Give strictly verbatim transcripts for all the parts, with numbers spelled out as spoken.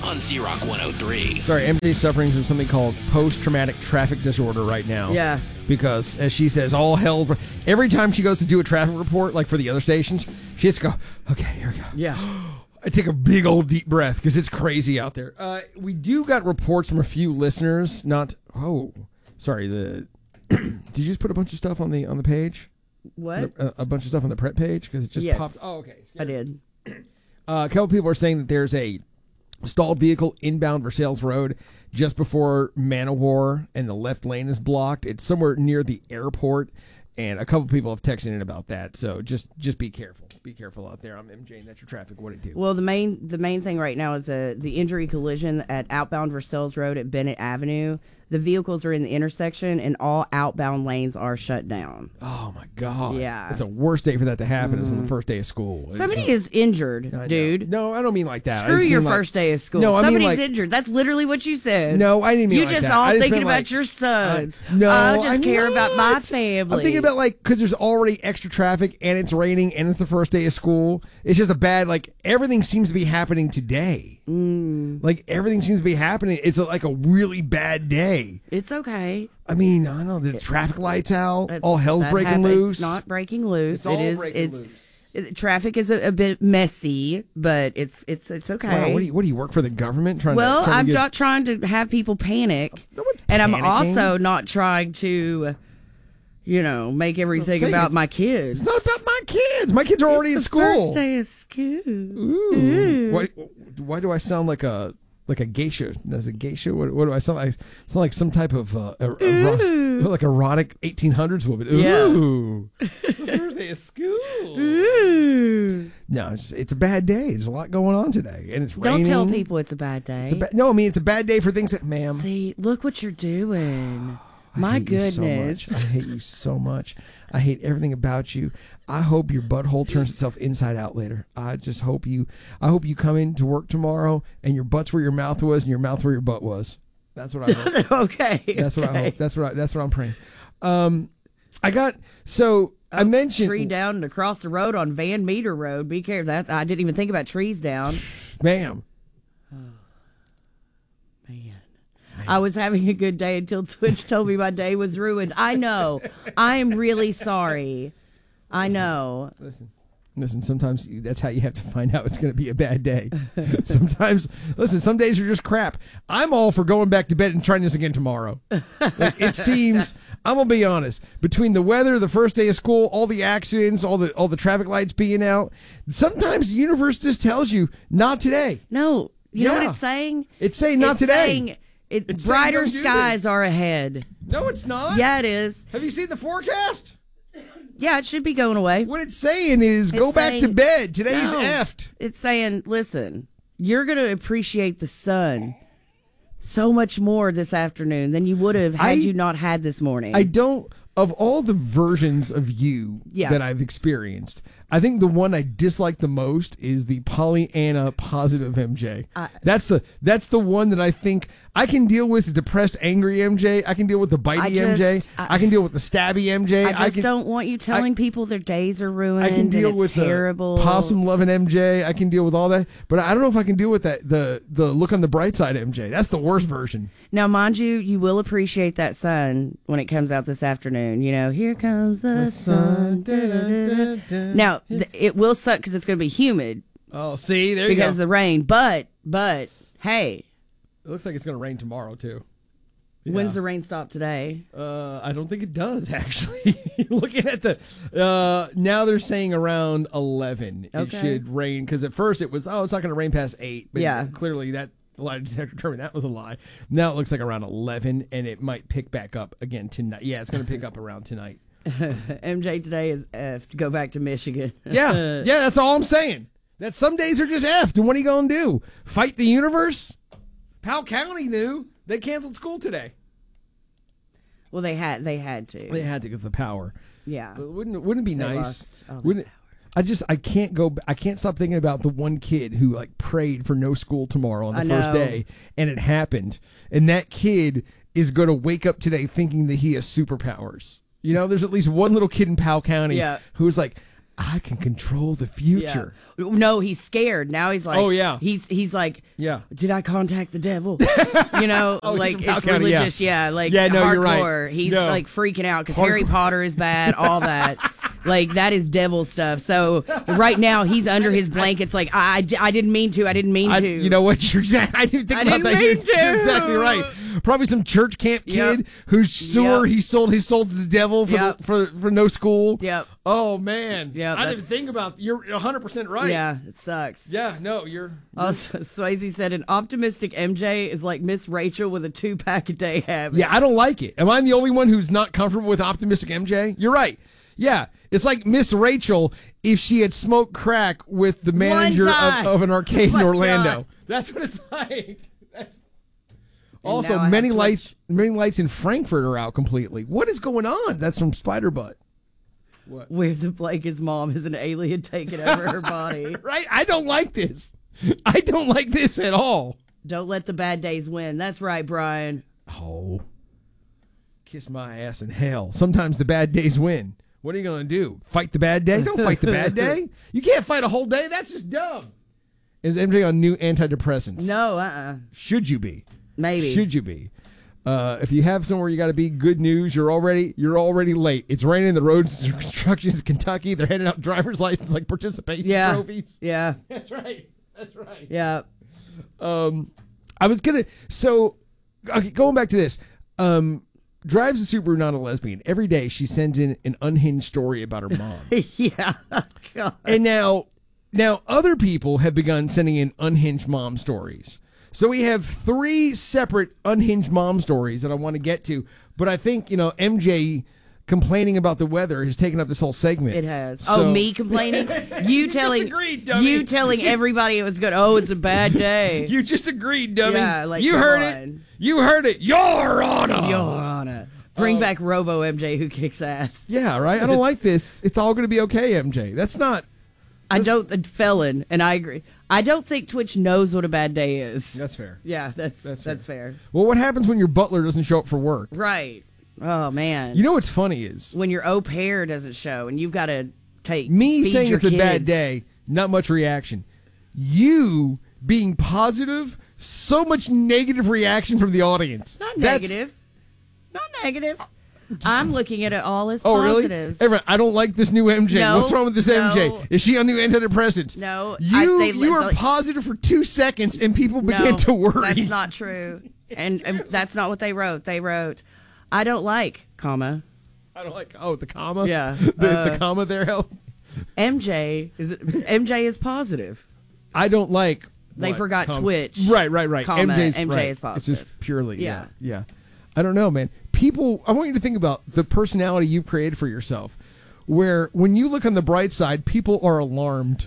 on Z-Rock one oh three. Sorry, M J's suffering from something called post-traumatic traffic disorder right now. Yeah. Because, as she says, all hell... Every time she goes to do a traffic report, like for the other stations, she has to go, okay, here we go. Yeah. I take a big old deep breath because it's crazy out there. Uh, we do got reports from a few listeners. Not... Oh, sorry. The Did you just put a bunch of stuff on the on the page? What? A, a bunch of stuff on the prep page? Because it just yes. popped... Oh, okay. I did. Uh, a couple people are saying that there's a stalled vehicle inbound Versailles Road just before Manowar, and the left lane is blocked. It's somewhere near the airport, and a couple people have texted in about that. So just just be careful. Be careful out there. I'm M J, and that's your traffic. What it do? Well, the main the main thing right now is uh, the injury collision at outbound Versailles Road at Bennett Avenue. The vehicles are in the intersection, and all outbound lanes are shut down. Oh, my God. Yeah. It's the worst day for that to happen. Mm. It's on the first day of school. Somebody it's, is injured, I dude. No, I don't mean like that. Screw I just your mean first like, day of school. No, I Somebody's mean like, injured. That's literally what you said. No, I didn't mean you like just that. all I just thinking about like, your sons. Uh, no, I just I'm care not. about my family. I'm thinking about, like, because there's already extra traffic, and it's raining, and it's the first day of school. It's just a bad, like, everything seems to be happening today. Mm. Like, everything seems to be happening. It's a, like a really bad day. It's okay. I mean, I don't know, the traffic lights out, It's, all hell's breaking happens. loose. It's not breaking loose. It's all it is, breaking it's, loose. It, traffic is a, a bit messy, but it's it's it's okay. Wow, what do you what do you work for the government? Trying well, to, trying I'm to get... not trying to have people panic, No one's and I'm panicking. also not trying to, you know, make everything saying about it's- my kids. It's not about my kids. My kids are already It's in the school. First day of school. Ooh. Ooh. Why, why do I sound like a like a geisha? Is it geisha? What, what do I sound like? I sound like some type of uh, er, ero- like erotic eighteen hundreds woman. Ooh. Yeah. The first day of school. Ooh. No, it's, just, it's a bad day. There's a lot going on today, and it's raining. Don't tell people it's a bad day. It's a ba- no, I mean it's a bad day for things that, ma'am. See, look what you're doing. I My hate goodness. You so much. I hate you so much. I hate everything about you. I hope your butthole turns itself inside out later. I just hope you I hope you come in to work tomorrow and your butt's where your mouth was and your mouth where your butt was. That's what I hope. okay. That's okay. what I hope. That's what I, that's what I'm praying. Um I got so Oh, I mentioned tree down and across the road on Van Meter Road. Be careful. That I didn't even think about trees down. ma'am. Man. I was having a good day until Twitch told me my day was ruined. I know. I am really sorry. I know. Listen. Listen, sometimes you, that's how you have to find out it's going to be a bad day. Sometimes, listen, some days are just crap. I'm all for going back to bed and trying this again tomorrow. Like, it seems, I'm going to be honest, between the weather, the first day of school, all the accidents, all the all the traffic lights being out, sometimes the universe just tells you, not today. No. You know Yeah. what it's saying? It's saying not it's today. Saying it, It's saying brighter don't do skies are ahead. No, it's not. Yeah, it is. Have you seen the forecast? Yeah, it should be going away. What it's saying is, go It's back to saying- bed. Today's No. effed. It's saying, listen, you're going to appreciate the sun so much more this afternoon than you would have had I- you not had this morning. I don't, of all the versions of you Yeah. that I've experienced, I think the one I dislike the most is the Pollyanna positive M J. I- that's the that's the one that I think I can deal with the depressed, angry M J. I can deal with the bitey I M J. just- I, I- can deal with the stabby M J. I just can, don't want you telling people their days are ruined. I can deal and it's with terrible. the possum loving M J. I can deal with all that, but I don't know if I can deal with that the the look on the bright side M J. That's the worst version. Now, mind you, you will appreciate that sun when it comes out this afternoon. You know, here comes the, sun. Da-da-da-da. Now, th- it will suck because it's going to be humid Oh, see, there you because go. of the rain. But, but, hey, It looks like it's going to rain tomorrow too. when's Yeah. the rain stop today? Uh, I don't think it does, actually. Looking at the, uh, now they're saying around eleven. It Okay. should rain, because at first it was, oh, it's not going to rain past eight. But Yeah. clearly that, the lie detector determined that was a lie. Now it looks like around eleven, and it might pick back up again tonight. Yeah, it's going to pick up around tonight. M J today is F to go back to Michigan. Yeah, yeah, that's all I'm saying. That some days are just effed, and what are you going to do? Fight the universe? Powell County knew. They canceled school today. Well, they had they had to. They had to get the power. Yeah. But wouldn't wouldn't it be They nice? lost all their Wouldn't it, I just I can't go. I can't stop thinking about the one kid who like prayed for no school tomorrow on the I first know. day, and it happened. And that kid is going to wake up today thinking that he has superpowers. You know, there's at least one little kid in Powell County Yeah. who's like, I can control the future. Yeah. No, he's scared. Now he's like, oh, yeah. He's, he's like, yeah. Did I contact the devil? You know, oh, like it's County, religious. Yeah, yeah like yeah, no, hardcore. You're right. He's no. like freaking out because Harry Potter is bad, all that. Like, that is devil stuff. So right now he's under his blankets like, I, I didn't mean to. I didn't mean I, to. You know what? You're exactly, I didn't think I about didn't that. Mean You're, to. you're exactly right. Probably some church camp kid Yep. who's sewer. Yep. He sold his soul to the devil for, Yep. the, for for no school. Yep. Oh, man. Yep, I didn't that's- think about You're one hundred percent right. Yeah, it sucks. Yeah, no, you're... you're Also, Swayze said an optimistic M J is like Miss Rachel with a two-pack a day habit. Yeah, I don't like it. Am I the only one who's not comfortable with optimistic M J? You're right. Yeah, it's like Miss Rachel if she had smoked crack with the manager of, time. of an arcade Oh my in Orlando. God. That's what it's like. That's... And Also, now I many have lights, many lights in Frankfurt are out completely. What is going on? That's from Spider Butt. What? Where the Blake's mom is an alien taking over her body. Right? I don't like this. I don't like this at all. Don't let the bad days win. That's right, Brian. Oh, kiss my ass in hell. Sometimes the bad days win. What are you going to do? Fight the bad day? Don't fight the bad day. You can't fight a whole day. That's just dumb. Is M J on new antidepressants? No, uh-uh. Should you be? Maybe. Should you be? Uh, if you have somewhere you got to be, good news. You're already you're already late. It's raining. The roads construction is Kentucky. They're handing out driver's license like participation Yeah. trophies. Yeah. That's right. That's right. Yeah. Um, I was gonna. So, okay, going back to this. Um, drives a Subaru, not a lesbian. Every day she sends in an unhinged story about her mom. Yeah. God. And now, now other people have begun sending in unhinged mom stories. So we have three separate unhinged mom stories that I want to get to. But I think, you know, M J complaining about the weather has taken up this whole segment. It has. So- Oh, me complaining? You telling agreed, dummy. you telling everybody it was good. Oh, it's a bad day. You just agreed, dummy. Yeah, like, you come heard on. it. You heard it. Your Honor. Your Honor. Bring Oh. back Robo M J who kicks ass. Yeah, right? I don't like this. It's all going to be okay, M J. That's not... I don't, a felon, and I agree. I don't think Twitch knows what a bad day is. That's fair. Yeah, that's That's that's, fair. fair. Well, what happens when your butler doesn't show up for work? Right. Oh, man. You know what's funny is... when your au pair doesn't show and you've got to take Me feed saying your it's a bad kids. day, not much reaction. You being positive, so much negative reaction from the audience. Not That's- negative. Not negative. I'm looking at it all as Oh, positives. really? Everyone, I don't like this new M J. No, What's wrong with this no. M J? Is she on new antidepressants? No, You, I- they- you were they- positive for two seconds and people began No, to worry. That's not true. And, and that's not what they wrote. They wrote, I don't like, comma, I don't like, oh, the comma? Yeah, The, uh, the comma there help? M J is M J is positive. I don't like. They what? forgot Com- Twitch, Right, right, right. comma, M J's, M J right. is It's just positive. purely, yeah. Yeah. yeah. I don't know, man. People, I want you to think about the personality you've created for yourself, where when you look on the bright side, people are alarmed.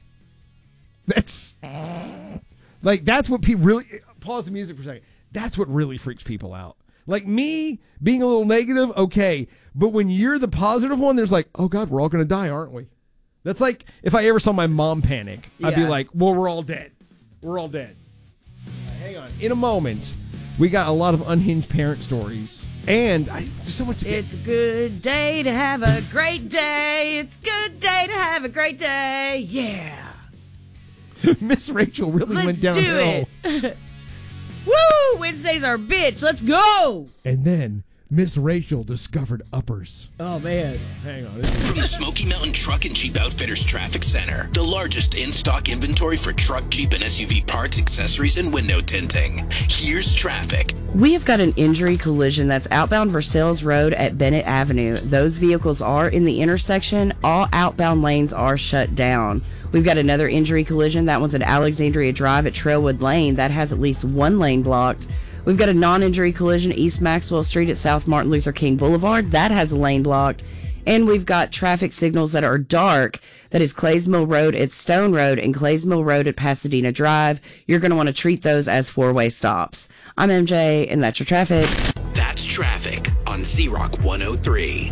That's like, that's what people really, pause the music for a second. That's what really freaks people out. Like me being a little negative, okay. But when you're the positive one, there's like, oh God, we're all going to die, aren't we? That's like if I ever saw my mom panic, I'd be Yeah. like, well, we're all dead. We're all dead. Uh, hang on. In a moment, we got a lot of unhinged parent stories. And I, there's so much to get. It's a good day to have a great day. It's a good day to have a great day. Yeah. Miss Rachel really Let's went do downhill. it. Woo! Wednesday's our bitch. Let's go. And then Miss Rachel discovered uppers. Oh, man. Hang on. From the Smoky Mountain Truck and Jeep Outfitters Traffic Center, the largest in-stock inventory for truck, Jeep, and S U V parts, accessories, and window tinting. Here's traffic. We have got an injury collision that's outbound Versailles Road at Bennett Avenue. Those vehicles are in the intersection. All outbound lanes are shut down. We've got another injury collision. That one's at Alexandria Drive at Trailwood Lane. That has at least one lane blocked. We've got a non-injury collision East Maxwell Street at South Martin Luther King Boulevard. That has a lane blocked. And we've got traffic signals that are dark. That is Clays Mill Road at Stone Road and Clays Mill Road at Pasadena Drive. You're going to want to treat those as four-way stops. I'm M J, and that's your traffic. That's traffic on Z-Rock one oh three.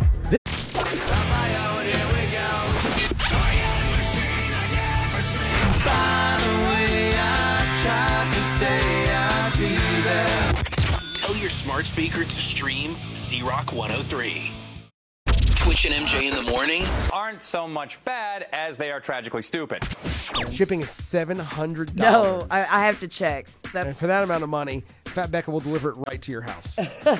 Tell your smart speaker to stream Z-Rock one oh three. Twitch and M J in the morning aren't so much bad as they are tragically stupid. Shipping is seven hundred dollars. No, I, I have to check. And That's for that amount of money, Fat Becca will deliver it right to your house.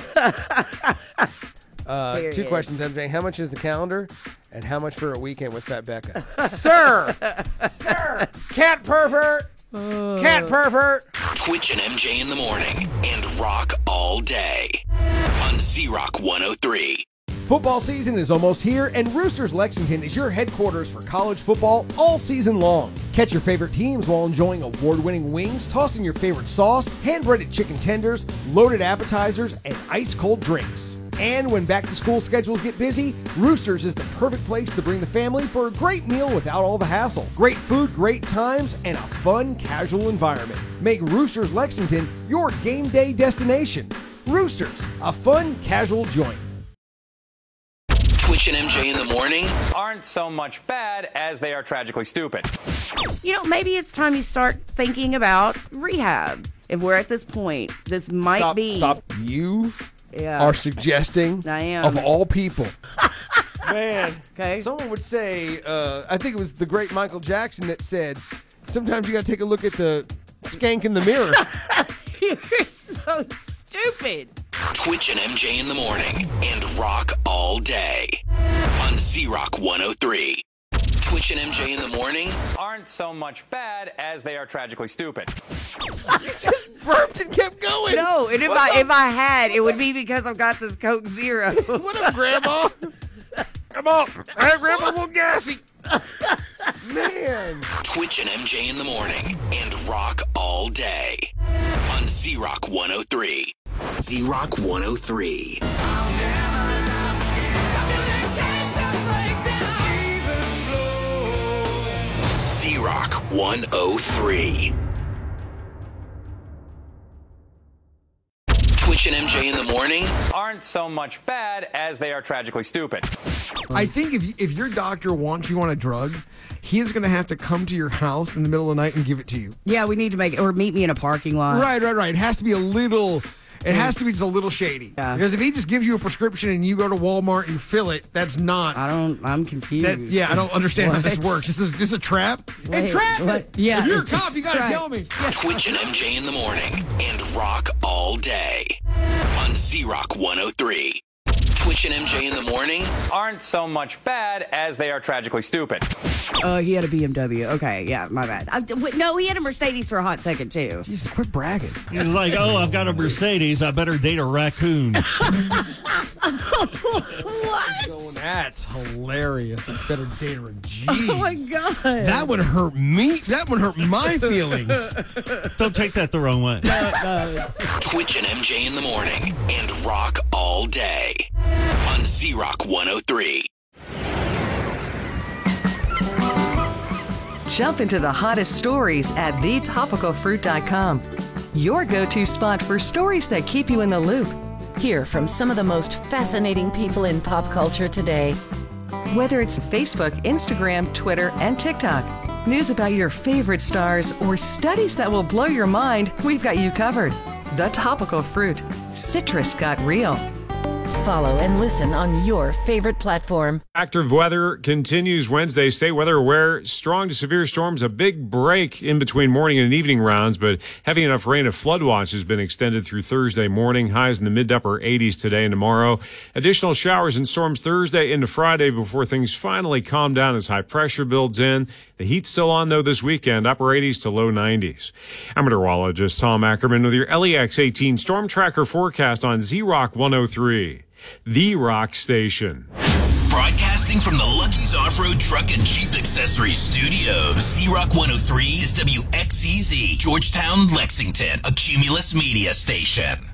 uh, two Period. questions, M J. How much is the calendar? And how much for a weekend with Fat Becca? Sir! Sir! Cat pervert! Cat pervert! Twitch and M J in the morning and rock all day on Z-Rock one oh three. Football season is almost here, and Roosters Lexington is your headquarters for college football all season long. Catch your favorite teams while enjoying award-winning wings, tossing your favorite sauce, hand-breaded chicken tenders, loaded appetizers, and ice-cold drinks. And when back-to-school schedules get busy, Roosters is the perfect place to bring the family for a great meal without all the hassle. Great food, great times, and a fun, casual environment. Make Roosters Lexington your game day destination. Roosters, a fun, casual joint. Twitch and M J in the morning Aren't so much bad as they are tragically stupid. You know, maybe it's time you start thinking about rehab. If we're at this point, this might Stop, be. stop. You Yeah. are suggesting, I am. of all people. Man, Okay. someone would say, uh, I think it was the great Michael Jackson that said, sometimes you got to take a look at the skank in the mirror. You're so stupid. Twitch and M J in the morning and rock all day on Z-Rock one oh three. Twitch and M J in the morning Aren't so much bad as they are tragically stupid. You just burped and kept going. No, and if What's I up? if I had, it would be because I've got this Coke Zero. What up, Grandma? Come on. Hey, Grandma, a little gassy. Man. Twitch and M J in the morning and rock all day on Z-Rock one oh three. Z-Rock one oh three. Z-Rock one oh three. Twitch and M J in the morning Aren't so much bad as they are tragically stupid. I think if if your doctor wants you on a drug, he is going to have to come to your house in the middle of the night and give it to you. Yeah, we need to make it, or meet me in a parking lot. Right, right, right. It has to be a little. It has to be just a little shady. Yeah. Because if he just gives you a prescription and you go to Walmart and fill it, that's not. I don't. I'm confused. That, yeah, I don't understand how this What? works. This is this a trap? Wait, Hey, trap what? it! Yeah, If you're a it's- cop, you got to right. tell me. Twitch and M J in the morning and rock all day on Z-Rock one oh three. Twitch and M J in the morning Aren't so much bad as they are tragically stupid. Uh, he had a B M W. Okay, yeah, my bad. I, w- no, he had a Mercedes for a hot second too. Jesus, quit bragging. He's like, oh, I've got a Mercedes. I better date a raccoon. What? That's hilarious. Better date her. Jeez. Oh my god. That would hurt me. That would hurt my feelings. Don't take that the wrong way. Twitch and M J in the morning and rock all day on Z-Rock one oh three. Jump into the hottest stories at the topical fruit dot com. Your go-to spot for stories that keep you in the loop. Hear from some of the most fascinating people in pop culture today. Whether it's Facebook, Instagram, Twitter, and TikTok, news about your favorite stars, or studies that will blow your mind, we've got you covered. The Topical Fruit. Citrus got real. Follow and listen on your favorite platform. Active weather continues Wednesday. Stay weather aware. Strong to severe storms, a big break in between morning and evening rounds, but heavy enough rain, a flood watch has been extended through Thursday morning. Highs in the mid to upper eighties today and tomorrow. Additional showers and storms Thursday into Friday before things finally calm down as high pressure builds in. The heat's still on, though, this weekend, upper eighties to low nineties. I'm meteorologist Tom Ackerman with your L E X eighteen Storm Tracker forecast on Z-Rock one oh three. The Rock Station. Broadcasting from the Lucky's Off-Road Truck and Jeep Accessories Studios. Z-Rock one oh three is W X C Z, Georgetown, Lexington, a Cumulus media station.